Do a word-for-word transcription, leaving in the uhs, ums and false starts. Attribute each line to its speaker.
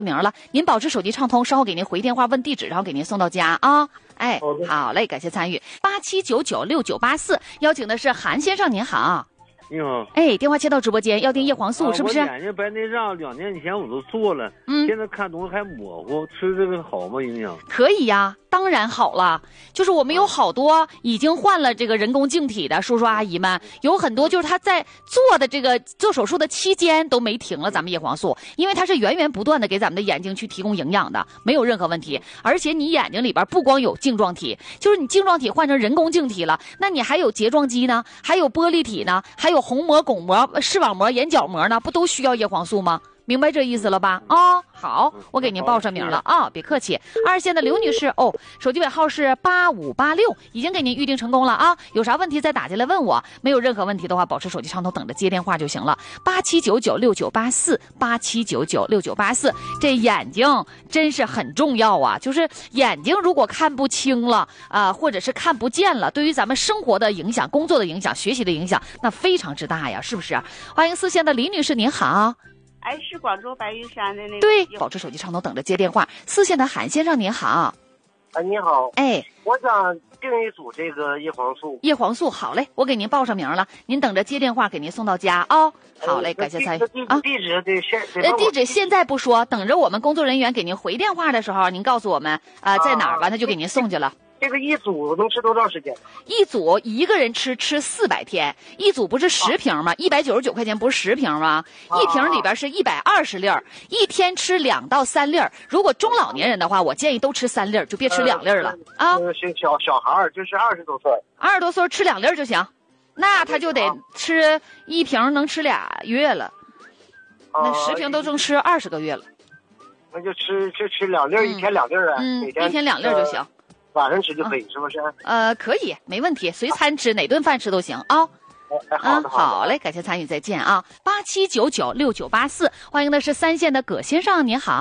Speaker 1: 名了，您保持手机畅通，稍后给您回电话问地址，然后给您送到家啊。哎，好嘞，感谢参与。八七九九六九八四，邀请的是韩先生，您好。
Speaker 2: 你好，
Speaker 1: 哎，电话接到直播间，要订叶黄素、
Speaker 2: 啊、
Speaker 1: 是不是？
Speaker 2: 我眼睛白内障两年前我都做了，
Speaker 1: 嗯，
Speaker 2: 现在看东西还模糊，吃这个好吗？影响？
Speaker 1: 可以呀，当然好了。就是我们有好多已经换了这个人工晶体的叔叔阿姨们，有很多就是他在做的这个做手术的期间都没停了咱们叶黄素，因为它是源源不断的给咱们的眼睛去提供营养的，没有任何问题。而且你眼睛里边不光有晶状体，就是你晶状体换成人工晶体了，那你还有睫状肌呢，还有玻璃体呢，还有虹膜、巩膜、视网膜、眼角膜呢，不都需要叶黄素吗？明白这意思了吧？啊、哦，好，我给您报上名了啊、哦，别客气。二线的刘女士，哦，手机尾号是八五八六，已经给您预定成功了啊。有啥问题再打进来问我，没有任何问题的话，保持手机畅通，等着接电话就行了。八七九九六九八四，八七九九六九八四。这眼睛真是很重要啊，就是眼睛如果看不清了啊、呃，或者是看不见了，对于咱们生活的影响、工作的影响、学习的影响，那非常之大呀，是不是？欢迎四线的李女士，您好。
Speaker 3: 哎，是广州白云山的那个。
Speaker 1: 对，保持手机畅通，等着接电话。四线的韩先生您好。
Speaker 4: 哎，你好。
Speaker 1: 哎，
Speaker 4: 我想订一组这个叶黄素。
Speaker 1: 叶黄素，好嘞，我给您报上名了，您等着接电话，给您送到家啊、哦。好嘞，感谢参与
Speaker 4: 啊。地址得现
Speaker 1: 呃，地址现在不说，等着我们工作人员给您回电话的时候，您告诉我们啊、呃、在哪儿，完他就给您送去了。
Speaker 4: 这个一组能吃多长时间？
Speaker 1: 一组一个人吃吃四百天，一组不是十瓶吗？一百九十九块钱不是十瓶吗？一瓶里边是一百二十粒儿，一天吃两到三粒儿。如果中老年人的话，我建议都吃三粒儿，就别吃两粒儿了、
Speaker 4: 呃、
Speaker 1: 啊。
Speaker 4: 小小孩儿就是二十多岁，
Speaker 1: 二十多岁吃两粒儿就行，那他就得吃一瓶能吃俩月了，那十瓶都能吃二十个月了。
Speaker 4: 那就吃就吃两粒儿、嗯，一天两粒儿啊，
Speaker 1: 嗯，
Speaker 4: 每天
Speaker 1: 一天两粒儿就行。
Speaker 4: 呃晚上吃就可以、嗯、是不是？
Speaker 1: 呃，可以，没问题，随餐吃，哪顿饭吃都行啊。
Speaker 4: 哎，好的，好的，
Speaker 1: 好嘞，感谢参与，再见啊！八七九九六九八四，欢迎的是三线的葛先生，您好。